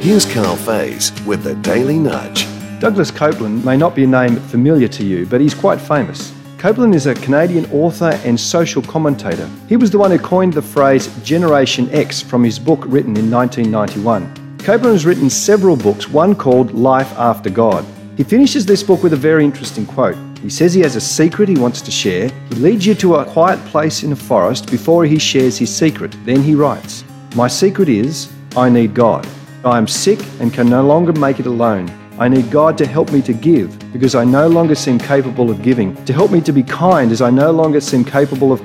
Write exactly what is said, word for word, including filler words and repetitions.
Here's Carl Faze with the Daily Nudge. Douglas Copeland may not be a name familiar to you, but he's quite famous. Copeland is a Canadian author and social commentator. He was the one who coined the phrase Generation X from his book written in nineteen ninety-one. Copeland has written several books, one called Life After God. He finishes this book with a very interesting quote. He says he has a secret he wants to share. He leads you to a quiet place in a forest before he shares his secret. Then he writes, "My secret is, I need God. I am sick and can no longer make it alone. I need God to help me to give because I no longer seem capable of giving, to help me to be kind as I no longer seem capable of